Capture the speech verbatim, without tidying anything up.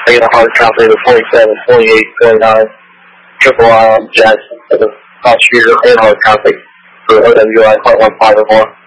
I get a hard copy of the forty-seven, forty-eight, forty-nine, triple I on Jackson for the prosecutor and hard copy for O W I part one five or more.